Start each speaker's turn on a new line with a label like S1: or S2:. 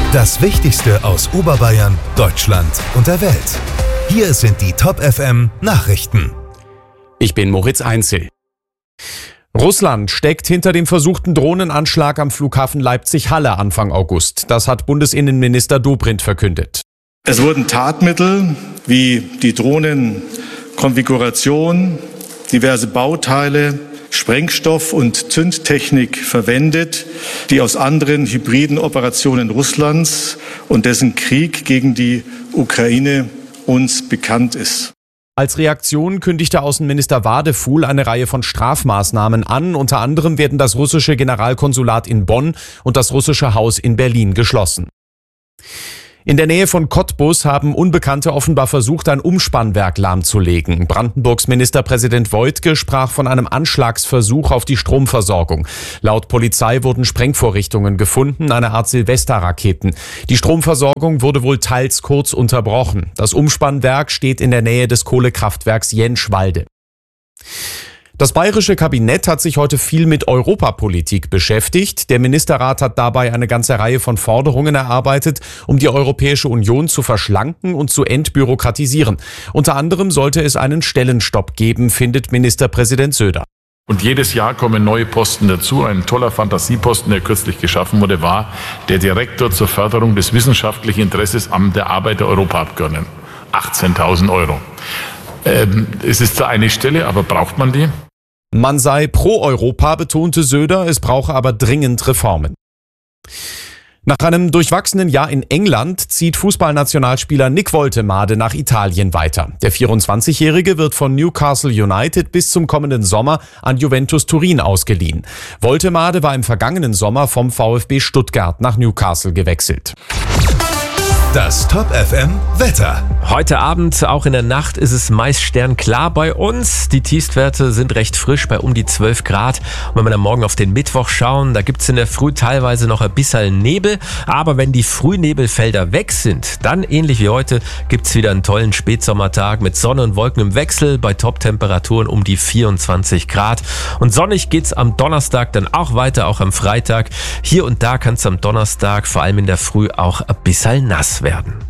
S1: Das Wichtigste aus Oberbayern, Deutschland und der Welt. Hier sind die Top FM Nachrichten.
S2: Ich bin Moritz Einzel. Russland steckt hinter dem versuchten Drohnenanschlag am Flughafen Leipzig-Halle Anfang August. Das hat Bundesinnenminister Dobrindt verkündet.
S3: Es wurden Tatmittel wie die Drohnenkonfiguration, diverse Bauteile, Sprengstoff und Zündtechnik verwendet, die aus anderen hybriden Operationen Russlands und dessen Krieg gegen die Ukraine uns bekannt ist.
S2: Als Reaktion kündigte Außenminister Wadefuhl eine Reihe von Strafmaßnahmen an. Unter anderem werden das russische Generalkonsulat in Bonn und das russische Haus in Berlin geschlossen. In der Nähe von Cottbus haben Unbekannte offenbar versucht, ein Umspannwerk lahmzulegen. Brandenburgs Ministerpräsident Woidke sprach von einem Anschlagsversuch auf die Stromversorgung. Laut Polizei wurden Sprengvorrichtungen gefunden, eine Art Silvesterraketen. Die Stromversorgung wurde wohl teils kurz unterbrochen. Das Umspannwerk steht in der Nähe des Kohlekraftwerks Jenschwalde. Das bayerische Kabinett hat sich heute viel mit Europapolitik beschäftigt. Der Ministerrat hat dabei eine ganze Reihe von Forderungen erarbeitet, um die Europäische Union zu verschlanken und zu entbürokratisieren. Unter anderem sollte es einen Stellenstopp geben, findet Ministerpräsident Söder.
S4: Und jedes Jahr kommen neue Posten dazu. Ein toller Fantasieposten, der kürzlich geschaffen wurde, war der Direktor zur Förderung des wissenschaftlichen Interesses am der Arbeit der Europaabgeordneten. 18.000 €. Es ist zwar eine Stelle, aber braucht man die?
S2: Man sei pro Europa, betonte Söder, es brauche aber dringend Reformen. Nach einem durchwachsenen Jahr in England zieht Fußballnationalspieler Nick Woltemade nach Italien weiter. Der 24-Jährige wird von Newcastle United bis zum kommenden Sommer an Juventus Turin ausgeliehen. Woltemade war im vergangenen Sommer vom VfB Stuttgart nach Newcastle gewechselt.
S1: Das Top FM Wetter.
S5: Heute Abend, auch in der Nacht, ist es meist sternklar bei uns. Die Tiefstwerte sind recht frisch bei um die 12 Grad. Und wenn wir dann morgen auf den Mittwoch schauen, da gibt es in der Früh teilweise noch ein bisschen Nebel. Aber wenn die Frühnebelfelder weg sind, dann ähnlich wie heute gibt es wieder einen tollen Spätsommertag mit Sonne und Wolken im Wechsel bei Top-Temperaturen um die 24 Grad. Und sonnig geht's am Donnerstag dann auch weiter, auch am Freitag. Hier und da kann es am Donnerstag vor allem in der Früh auch ein bisschen nass werden.